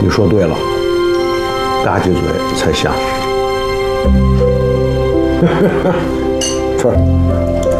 你说对了，吧唧嘴才香。吃。